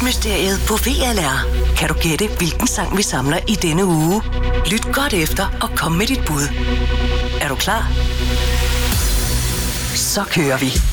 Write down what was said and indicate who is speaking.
Speaker 1: Musikmysteriet på VLR. Kan du gætte, hvilken sang vi samler i denne uge? Lyt godt efter og kom med dit bud. Er du klar? Så kører vi.